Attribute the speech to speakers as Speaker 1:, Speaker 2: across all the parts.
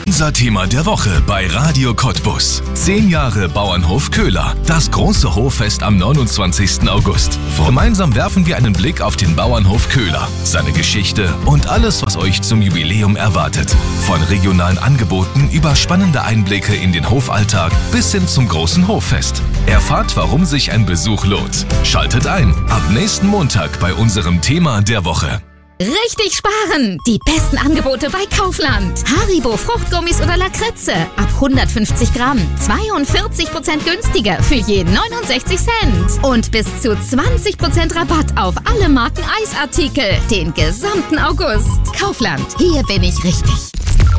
Speaker 1: Unser Thema der Woche bei Radio Cottbus. 10 Jahre Bauernhof Köhler. Das große Hoffest am 29. August. Gemeinsam werfen wir einen Blick auf den Bauernhof Köhler, seine Geschichte und alles, was euch zum Jubiläum erwartet. Von regionalen Angeboten über spannende Einblicke in den Hofalltag bis hin zum großen Hoffest. Erfahrt, warum sich ein Besuch lohnt. Schaltet ein ab nächsten Montag bei unserem Thema der Woche.
Speaker 2: Richtig sparen! Die besten Angebote bei Kaufland. Haribo Fruchtgummis oder Lakritze ab 150 Gramm. 42% günstiger für je 69 Cent. Und bis zu 20% Rabatt auf alle Marken Eisartikel. Den gesamten August. Kaufland, hier bin ich richtig.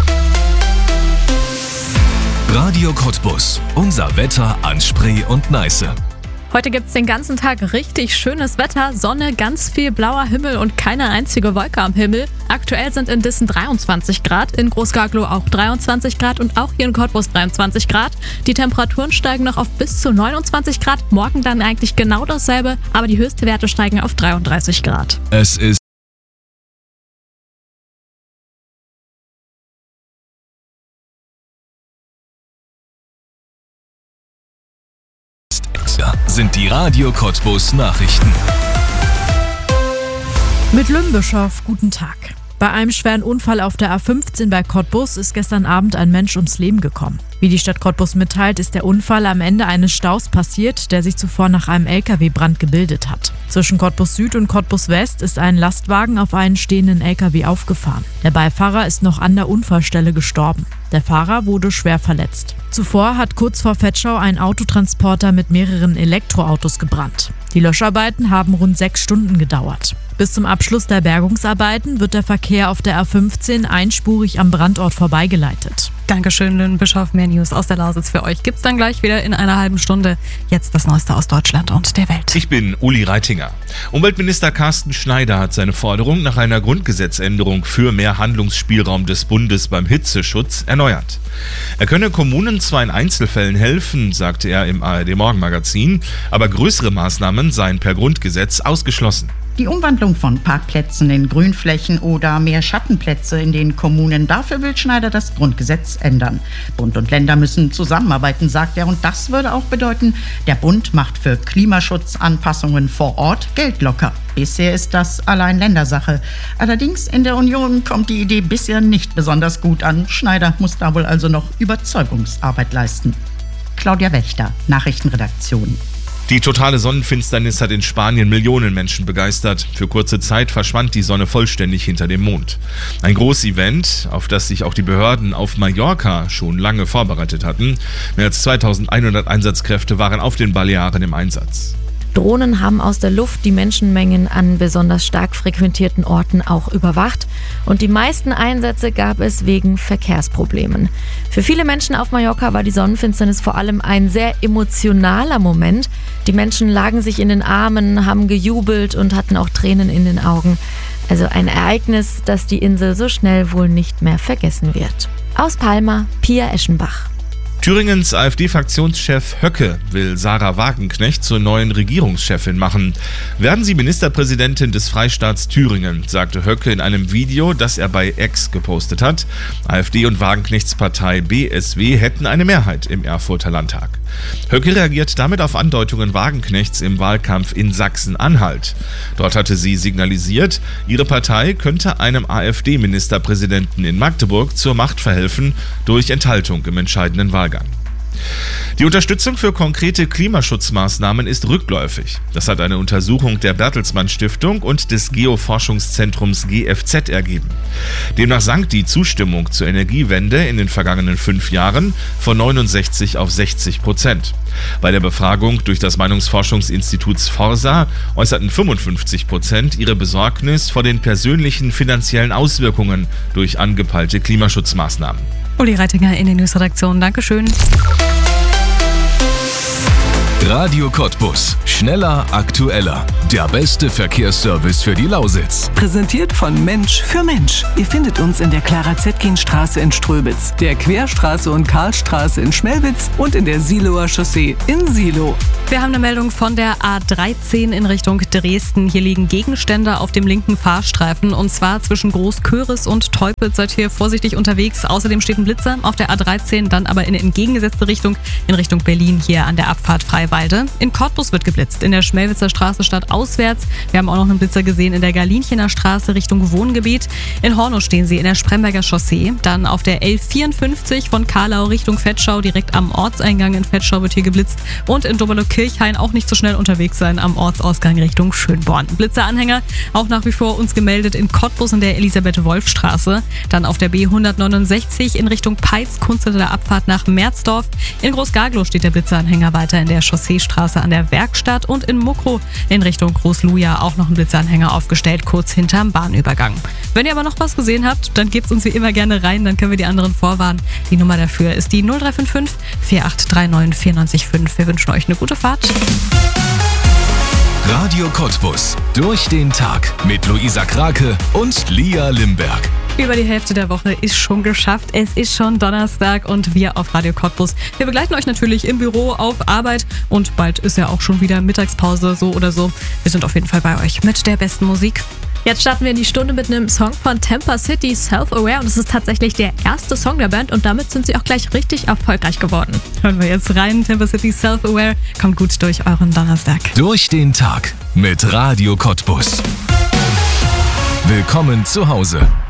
Speaker 1: Radio Cottbus. Unser Wetter an Spree und Neiße.
Speaker 3: Heute gibt's den ganzen Tag richtig schönes Wetter, Sonne, ganz viel blauer Himmel und keine einzige Wolke am Himmel. Aktuell sind in Dissen 23 Grad, in Großgarglow auch 23 Grad und auch hier in Cottbus 23 Grad. Die Temperaturen steigen noch auf bis zu 29 Grad, morgen dann eigentlich genau dasselbe, aber die Höchstwerte steigen auf 33 Grad.
Speaker 1: Es ist sind die Radio Cottbus Nachrichten.
Speaker 4: Mit Lümbischow, guten Tag. Bei einem schweren Unfall auf der A15 bei Cottbus ist gestern Abend ein Mensch ums Leben gekommen. Wie die Stadt Cottbus mitteilt, ist der Unfall am Ende eines Staus passiert, der sich zuvor nach einem LKW-Brand gebildet hat. Zwischen Cottbus Süd und Cottbus West ist ein Lastwagen auf einen stehenden LKW aufgefahren. Der Beifahrer ist noch an der Unfallstelle gestorben. Der Fahrer wurde schwer verletzt. Zuvor hat kurz vor Vetschau ein Autotransporter mit mehreren Elektroautos gebrannt. Die Löscharbeiten haben rund 6 Stunden gedauert. Bis zum Abschluss der Bergungsarbeiten wird der Verkehr auf der A15 einspurig am Brandort vorbeigeleitet.
Speaker 3: Dankeschön, Lümbischow. Mehr News aus der Lausitz für euch gibt's dann gleich wieder in einer halben Stunde. Jetzt das Neueste aus Deutschland und der Welt.
Speaker 5: Ich bin Uli Reitinger. Umweltminister Carsten Schneider hat seine Forderung nach einer Grundgesetzänderung für mehr Handlungsspielraum des Bundes beim Hitzeschutz erneuert. Er könne Kommunen zwar in Einzelfällen helfen, sagte er im ARD-Morgenmagazin, aber größere Maßnahmen seien per Grundgesetz ausgeschlossen.
Speaker 6: Die Umwandlung von Parkplätzen in Grünflächen oder mehr Schattenplätze in den Kommunen, dafür will Schneider das Grundgesetz ändern. Bund und Länder müssen zusammenarbeiten, sagt er, und das würde auch bedeuten, der Bund macht für Klimaschutzanpassungen vor Ort Geld locker. Bisher ist das allein Ländersache. Allerdings in der Union kommt die Idee bisher nicht besonders gut an. Schneider muss da wohl also noch Überzeugungsarbeit leisten. Claudia Wächter, Nachrichtenredaktion.
Speaker 5: Die totale Sonnenfinsternis hat in Spanien Millionen Menschen begeistert. Für kurze Zeit verschwand die Sonne vollständig hinter dem Mond. Ein Großevent, auf das sich auch die Behörden auf Mallorca schon lange vorbereitet hatten. Mehr als 2100 Einsatzkräfte waren auf den Balearen im Einsatz.
Speaker 3: Drohnen haben aus der Luft die Menschenmengen an besonders stark frequentierten Orten auch überwacht. Und die meisten Einsätze gab es wegen Verkehrsproblemen. Für viele Menschen auf Mallorca war die Sonnenfinsternis vor allem ein sehr emotionaler Moment. Die Menschen lagen sich in den Armen, haben gejubelt und hatten auch Tränen in den Augen. Also ein Ereignis, das die Insel so schnell wohl nicht mehr vergessen wird. Aus Palma, Pia Eschenbach.
Speaker 5: Thüringens AfD-Fraktionschef Höcke will Sarah Wagenknecht zur neuen Regierungschefin machen. Werden Sie Ministerpräsidentin des Freistaats Thüringen, sagte Höcke in einem Video, das er bei X gepostet hat. AfD und Wagenknechts Partei BSW hätten eine Mehrheit im Erfurter Landtag. Höcke reagiert damit auf Andeutungen Wagenknechts im Wahlkampf in Sachsen-Anhalt. Dort hatte sie signalisiert, ihre Partei könnte einem AfD-Ministerpräsidenten in Magdeburg zur Macht verhelfen durch Enthaltung im entscheidenden Wahlgang. Die Unterstützung für konkrete Klimaschutzmaßnahmen ist rückläufig. Das hat eine Untersuchung der Bertelsmann Stiftung und des Geoforschungszentrums GFZ ergeben. Demnach sank die Zustimmung zur Energiewende in den vergangenen 5 Jahren von 69 auf 60%. Bei der Befragung durch das Meinungsforschungsinstituts Forsa äußerten 55% ihre Besorgnis vor den persönlichen finanziellen Auswirkungen durch angepeilte Klimaschutzmaßnahmen.
Speaker 3: Uli Reitinger in der Newsredaktion. Dankeschön.
Speaker 1: Radio Cottbus. Schneller, aktueller. Der beste Verkehrsservice für die Lausitz.
Speaker 7: Präsentiert von Mensch für Mensch. Ihr findet uns in der Clara-Zetkin-Straße in Ströbitz, der Querstraße und Karlstraße in Schmelwitz und in der Siloer Chaussee in Silo.
Speaker 8: Wir haben eine Meldung von der A13 in Richtung Dresden. Hier liegen Gegenstände auf dem linken Fahrstreifen und zwar zwischen Großköris und Teupitz. Seid hier vorsichtig unterwegs. Außerdem steht ein Blitzer auf der A13, dann aber in entgegengesetzte Richtung, in Richtung Berlin hier an der Abfahrt Freiwalde. In Cottbus wird geblitzt, in der Schmelwitzer Straße stadtauswärts. Wir haben auch noch einen Blitzer gesehen in der Garlinchener Straße Richtung Wohngebiet. In Hornow stehen sie in der Spremberger Chaussee. Dann auf der L54 von Karlau Richtung Vetschau, direkt am Ortseingang in Vetschau wird hier geblitzt. Und in Doberlo-Kirchhain auch nicht so schnell unterwegs sein am Ortsausgang Richtung Schönborn. Blitzeranhänger auch nach wie vor uns gemeldet in Cottbus in der Elisabeth-Wolf-Straße. Dann auf der B169 in Richtung Peitz, kurz hinter der Abfahrt nach Merzdorf. In Großgaglow steht der Blitzeranhänger weiter in der Chausseestraße an der Werkstatt und in Mukro in Richtung Großluja auch noch ein Blitzeranhänger aufgestellt, kurz hinterm Bahnübergang. Wenn ihr aber noch was gesehen habt, dann gebt's uns wie immer gerne rein, dann können wir die anderen vorwarnen. Die Nummer dafür ist die 0355 4839 945. Wir wünschen euch eine gute Fahrt.
Speaker 1: Radio Cottbus. Durch den Tag mit Luisa Krake und Lia Limberg.
Speaker 8: Über die Hälfte der Woche ist schon geschafft. Es ist schon Donnerstag und wir auf Radio Cottbus. Wir begleiten euch natürlich im Büro, auf Arbeit und bald ist ja auch schon wieder Mittagspause, so oder so. Wir sind auf jeden Fall bei euch mit der besten Musik.
Speaker 4: Jetzt starten wir in die Stunde mit einem Song von Tampa City, Self-Aware. Und es ist tatsächlich der erste Song der Band und damit sind sie auch gleich richtig erfolgreich geworden.
Speaker 8: Hören wir jetzt rein. Tampa City, Self-Aware. Kommt gut durch euren Donnerstag.
Speaker 1: Durch den Tag mit Radio Cottbus. Willkommen zu Hause.